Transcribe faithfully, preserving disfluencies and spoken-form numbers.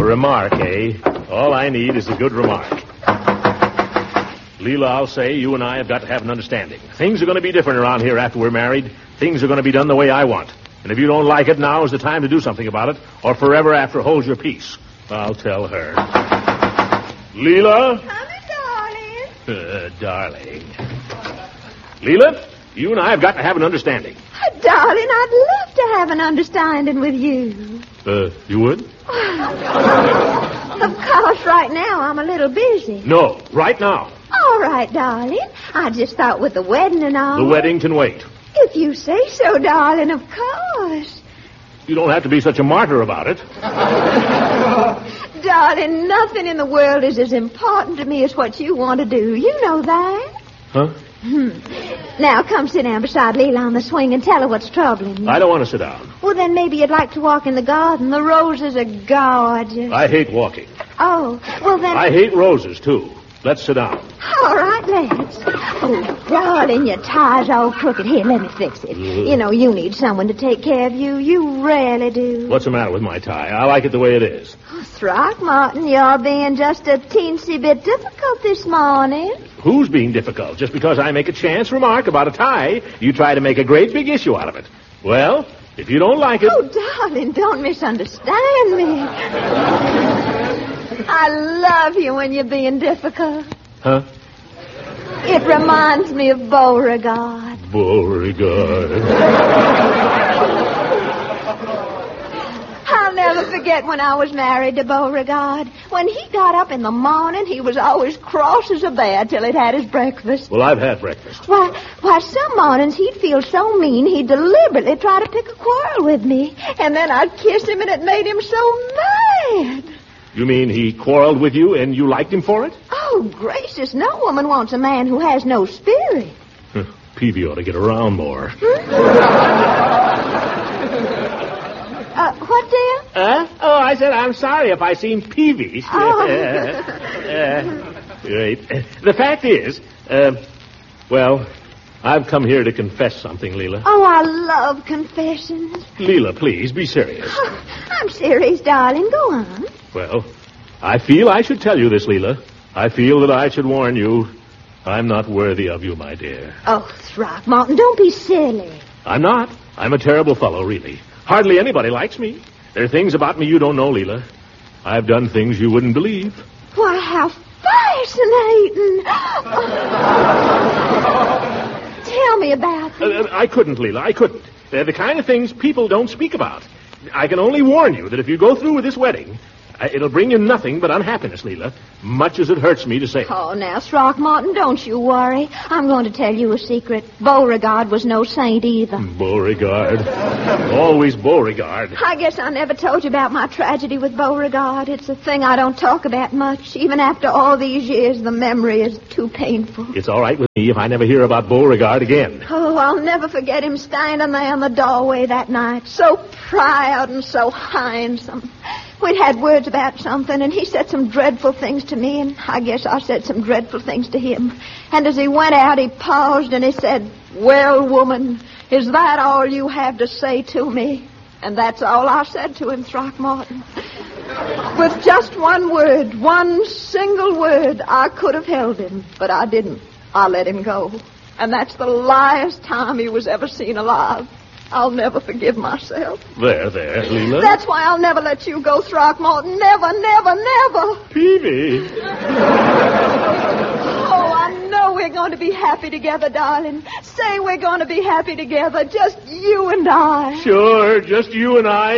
remark, eh? All I need is a good remark. Leela, I'll say you and I have got to have an understanding. Things are going to be different around here after we're married. Things are going to be done the way I want. And if you don't like it, now is the time to do something about it, or forever after hold your peace. I'll tell her. Leela? Coming, darling. Uh, darling. Leela, you and I have got to have an understanding. Oh, darling, I'd love to have an understanding with you. Uh, you would? Of course, right now I'm a little busy. No, right now. All right, darling. I just thought with the wedding and all. The wedding can wait. If you say so, darling, of course. You don't have to be such a martyr about it. Darling, nothing in the world is as important to me as what you want to do. You know that. Huh? Hmm. Now, come sit down beside Leela on the swing and tell her what's troubling you. I don't want to sit down. Well, then maybe you'd like to walk in the garden. The roses are gorgeous. I hate walking. Oh, well then... I hate roses, too. Let's sit down. All right, let's. Oh, darling, your tie's all crooked. Here, let me fix it. Mm. You know, you need someone to take care of you. You rarely do. What's the matter with my tie? I like it the way it is. Oh, Throckmorton, you're being just a teensy bit difficult this morning. Who's being difficult? Just because I make a chance remark about a tie, you try to make a great big issue out of it. Well, if you don't like it... Oh, darling, don't misunderstand me. I love you when you're being difficult. Huh? It reminds me of Beauregard. Beauregard. I'll never forget when I was married to Beauregard. When he got up in the morning, he was always cross as a bear till he'd had his breakfast. Well, I've had breakfast. Why, why, some mornings he'd feel so mean he'd deliberately try to pick a quarrel with me. And then I'd kiss him and it made him so mad. You mean he quarreled with you and you liked him for it? Oh, gracious, no woman wants a man who has no spirit. Huh, Peavy ought to get around more. Uh, what, dear? Huh? Oh, I said I'm sorry if I seem peevish. Oh. uh, right. The fact is, uh, well, I've come here to confess something, Leela. Oh, I love confessions. Leela, please, be serious. Oh, I'm serious, darling. Go on. Well, I feel I should tell you this, Leela. I feel that I should warn you. I'm not worthy of you, my dear. Oh, Throckmorton, don't be silly. I'm not. I'm a terrible fellow, really. Hardly anybody likes me. There are things about me you don't know, Leela. I've done things you wouldn't believe. Why, how fascinating. Tell me about them. Uh, I couldn't, Leela. I couldn't. They're the kind of things people don't speak about. I can only warn you that if you go through with this wedding, uh, it'll bring you nothing but unhappiness, Leela, much as it hurts me to say it. Oh, now, Throckmorton, don't you worry. I'm going to tell you a secret. Beauregard was no saint either. Beauregard. Always Beauregard. I guess I never told you about my tragedy with Beauregard. It's a thing I don't talk about much. Even after all these years, the memory is too painful. It's all right with me if I never hear about Beauregard again. Oh, I'll never forget him standing there in the doorway that night, so proud and so handsome. We'd had words about something, and he said some dreadful things to me, and I guess I said some dreadful things to him. And as he went out, he paused, and he said, "Well, woman, is that all you have to say to me?" And that's all I said to him, Throckmorton. With just one word, one single word, I could have held him, but I didn't. I let him go. And that's the last time he was ever seen alive. I'll never forgive myself. There, there, Leela. That's why I'll never let you go, Throckmorton. Never, never, never. Peavy. Oh, I know we're going to be happy together, darling. Say we're going to be happy together, just you and I. Sure, just you and I.